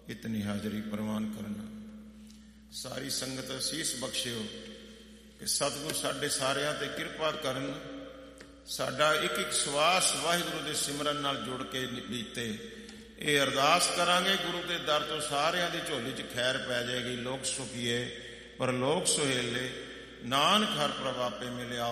ਇਤਨੀ ਹਾਜ਼ਰੀ ਪ੍ਰਵਾਨ ਕਰਨਾ। ਸਾਰੀ ਸੰਗਤ ਅਸੀਸ ਬਖਸ਼ਿਓ ਕਿ ਸਤਿਗੁਰ ਸਾਡੇ ਸਾਰਿਆਂ ਤੇ ਕਿਰਪਾ ਕਰਨ, ਸਾਡਾ ਇੱਕ ਇੱਕ ਸਵਾਸ ਵਾਹਿਗੁਰੂ ਦੇ ਸਿਮਰਨ ਨਾਲ ਜੁੜ ਕੇ ਬੀਤੇ। ਇਹ ਅਰਦਾਸ ਕਰਾਂਗੇ ਗੁਰੂ ਦੇ ਦਰ ਤੋਂ ਸਾਰਿਆਂ ਦੀ ਝੋਲੀ 'ਚ ਖੈਰ ਪੈ ਜਾਏਗੀ। ਲੋਕ ਸੁਖੀਏ ਪਰਲੋਕ ਸੁਹੇਲੇ, ਨਾਨਕ ਹਰ ਪ੍ਰਭ ਆਪੇ ਮਿਲਿਆ।